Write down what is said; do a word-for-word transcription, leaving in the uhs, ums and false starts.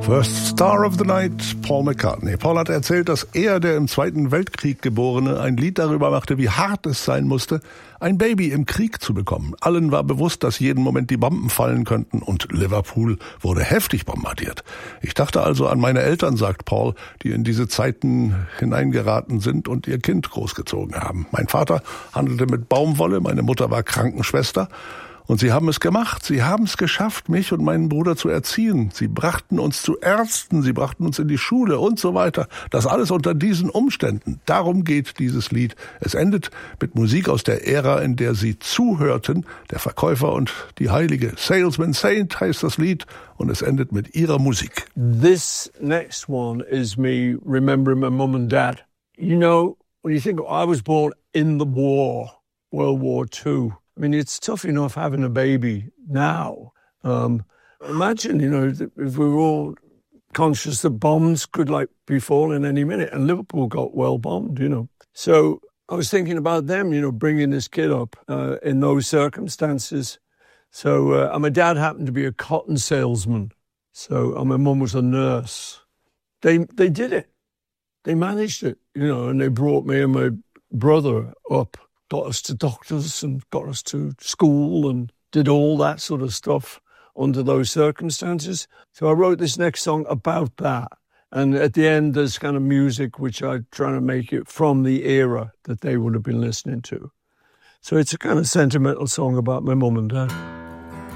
First Star of the Night, Paul McCartney. Paul hat erzählt, dass er, der im Zweiten Weltkrieg Geborene, ein Lied darüber machte, wie hart es sein musste, ein Baby im Krieg zu bekommen. Allen war bewusst, dass jeden Moment die Bomben fallen könnten und Liverpool wurde heftig bombardiert. Ich dachte also an meine Eltern, sagt Paul, die in diese Zeiten hineingeraten sind und ihr Kind großgezogen haben. Mein Vater handelte mit Baumwolle, meine Mutter war Krankenschwester. Und sie haben es gemacht, sie haben es geschafft, mich und meinen Bruder zu erziehen. Sie brachten uns zu Ärzten, sie brachten uns in die Schule und so weiter. Das alles unter diesen Umständen. Darum geht dieses Lied. Es endet mit Musik aus der Ära, in der sie zuhörten, der Verkäufer und die Heilige. Salesman Saint heißt das Lied und es endet mit ihrer Musik. This next one is me remembering my mum and dad. You know, when you think, I was born in the war, World War Two. I mean, it's tough enough having a baby now. Um, imagine, you know, if we were all conscious that bombs could, like, be falling any minute, and Liverpool got well bombed, you know. So I was thinking about them, you know, bringing this kid up uh, in those circumstances. So, uh, and my dad happened to be a cotton salesman. So, and my mum was a nurse. They they did it. They managed it, you know, and they brought me and my brother up. Got us to doctors and got us to school and did all that sort of stuff under those circumstances. So I wrote this next song about that. And at the end, there's kind of music which I try to make it from the era that they would have been listening to. So it's a kind of sentimental song about my mum and dad.